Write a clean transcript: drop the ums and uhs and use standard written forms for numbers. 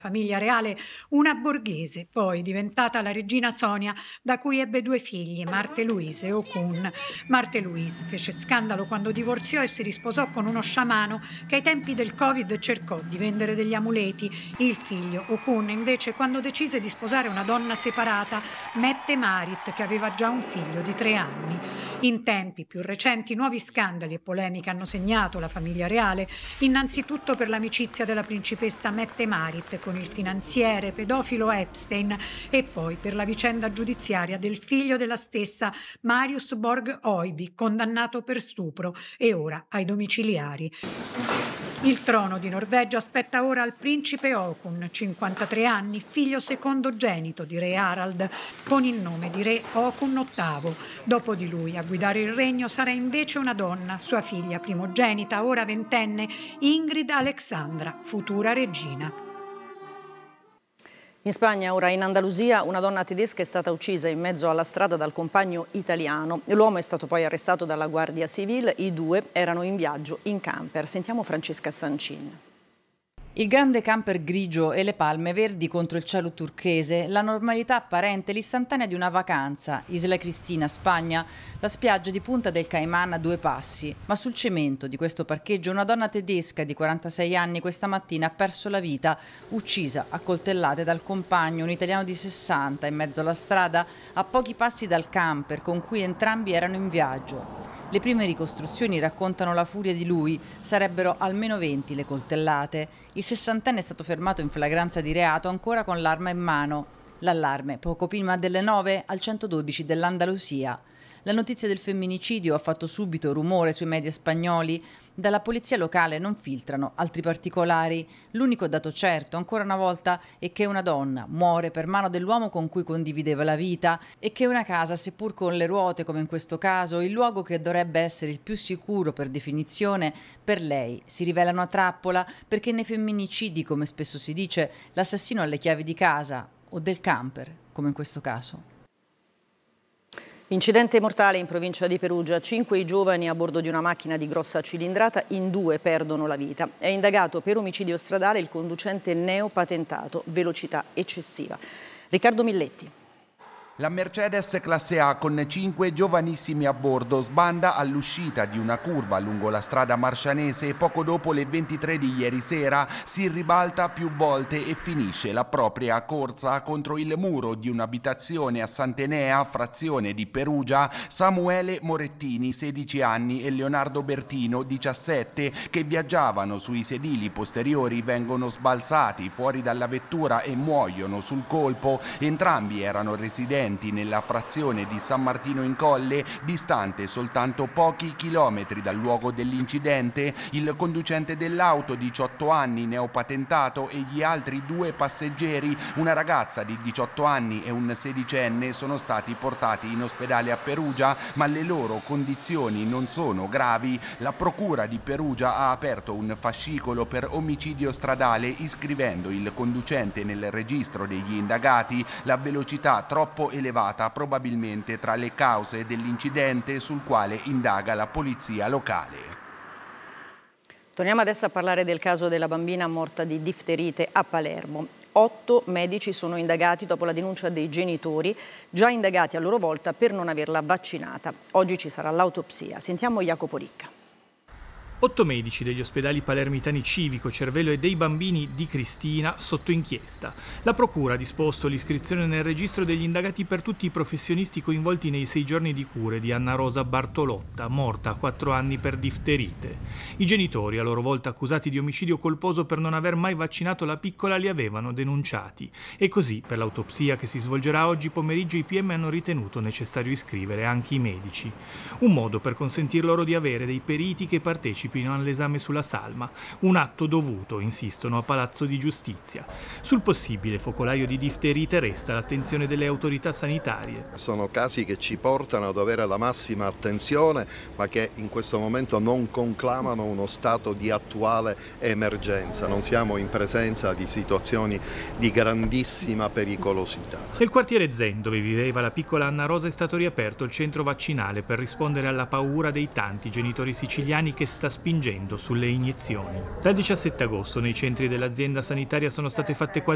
Famiglia reale, una borghese, poi diventata la regina Sonia, da cui ebbe due figli, Marthe Louise e Okun. Marthe Louise fece scandalo quando divorziò e si risposò con uno sciamano che ai tempi del Covid cercò di vendere degli amuleti. Il figlio, Okun, invece, quando decise di sposare una donna separata, Mette Marit, che aveva già un figlio di 3 anni. In tempi più recenti, nuovi scandali e polemiche hanno segnato la famiglia reale, innanzitutto per l'amicizia della principessa Mette Marit con il finanziere pedofilo Epstein e poi per la vicenda giudiziaria del figlio della stessa, Marius Borg-Oiby, condannato per stupro e ora ai domiciliari. Il trono di Norvegia aspetta ora al principe Haakon, 53 anni, figlio secondogenito di re Harald, con il nome di re Haakon VIII. Dopo di lui a guidare il regno sarà invece una donna, sua figlia primogenita, ora ventenne, Ingrid Alexandra, futura regina. In Spagna, ora in Andalusia, una donna tedesca è stata uccisa in mezzo alla strada dal compagno italiano. L'uomo è stato poi arrestato dalla Guardia Civile, i due erano in viaggio in camper. Sentiamo Francesca Sancin. Il grande camper grigio e le palme verdi contro il cielo turchese, la normalità apparente, l'istantanea di una vacanza. Isla Cristina, Spagna, la spiaggia di Punta del Caiman a 2 passi. Ma sul cemento di questo parcheggio una donna tedesca di 46 anni questa mattina ha perso la vita, uccisa a coltellate dal compagno, un italiano di 60, in mezzo alla strada, a pochi passi dal camper con cui entrambi erano in viaggio. Le prime ricostruzioni raccontano la furia di lui, sarebbero almeno 20 le coltellate. Il sessantenne è stato fermato in flagranza di reato ancora con l'arma in mano. L'allarme, poco prima delle 9, al 112 dell'Andalusia. La notizia del femminicidio ha fatto subito rumore sui media spagnoli. Dalla polizia locale non filtrano altri particolari. L'unico dato certo, ancora una volta, è che una donna muore per mano dell'uomo con cui condivideva la vita e che una casa, seppur con le ruote come in questo caso, il luogo che dovrebbe essere il più sicuro per definizione, per lei si rivela una trappola, perché nei femminicidi, come spesso si dice, l'assassino ha le chiavi di casa o del camper, come in questo caso. Incidente mortale in provincia di Perugia, 5 i giovani a bordo di una macchina di grossa cilindrata, in 2 perdono la vita. È indagato per omicidio stradale il conducente neopatentato, velocità eccessiva. Riccardo Milletti. La Mercedes classe A con 5 giovanissimi a bordo sbanda all'uscita di una curva lungo la strada marscianese e poco dopo le 23 di ieri sera si ribalta più volte e finisce la propria corsa contro il muro di un'abitazione a Sant'Enea, frazione di Perugia. Samuele Morettini, 16 anni, e Leonardo Bertino, 17, che viaggiavano sui sedili posteriori, vengono sbalzati fuori dalla vettura e muoiono sul colpo. Entrambi erano residenti nella frazione di San Martino in Colle, distante soltanto pochi chilometri dal luogo dell'incidente. Il conducente dell'auto, 18 anni, neopatentato, e gli altri 2 passeggeri, una ragazza di 18 anni e un 16enne, sono stati portati in ospedale a Perugia, ma le loro condizioni non sono gravi. La procura di Perugia ha aperto un fascicolo per omicidio stradale, iscrivendo il conducente nel registro degli indagati. La velocità troppo elevata probabilmente tra le cause dell'incidente, sul quale indaga la polizia locale. Torniamo adesso a parlare del caso della bambina morta di difterite a Palermo. 8 medici sono indagati dopo la denuncia dei genitori, già indagati a loro volta per non averla vaccinata. Oggi ci sarà l'autopsia. Sentiamo Jacopo Ricca. 8 medici degli ospedali palermitani Civico, Cervello e dei bambini di Cristina sotto inchiesta. La procura ha disposto l'iscrizione nel registro degli indagati per tutti i professionisti coinvolti nei 6 giorni di cure di Anna Rosa Bartolotta, morta a 4 anni per difterite. I genitori, a loro volta accusati di omicidio colposo per non aver mai vaccinato la piccola, li avevano denunciati. E così, per l'autopsia che si svolgerà oggi pomeriggio, i PM hanno ritenuto necessario iscrivere anche i medici. Un modo per consentir loro di avere dei periti che partecipino all'esame sulla salma, un atto dovuto, insistono a Palazzo di Giustizia. Sul possibile focolaio di difterite resta l'attenzione delle autorità sanitarie. Sono casi che ci portano ad avere la massima attenzione, ma che in questo momento non conclamano uno stato di attuale emergenza. Non siamo in presenza di situazioni di grandissima pericolosità. Nel quartiere Zen, dove viveva la piccola Anna Rosa, è stato riaperto il centro vaccinale per rispondere alla paura dei tanti genitori siciliani che sta spingendo sulle iniezioni. Dal 17 agosto nei centri dell'azienda sanitaria sono state fatte quasi